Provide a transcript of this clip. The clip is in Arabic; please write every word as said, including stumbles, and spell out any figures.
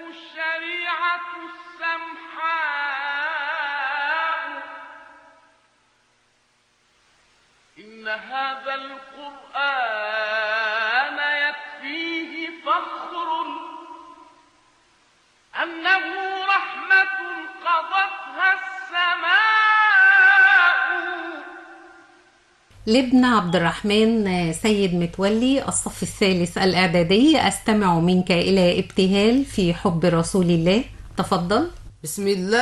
الشريعة السمحاء إن هذا القرآن يكفيه فخر أنه رحمة قضتها السماء. لابن عبد الرحمن سيد متولي، الصف الثالث الإعدادي. أستمع منك إلى ابتهال في حب رسول الله. تفضل. بسم الله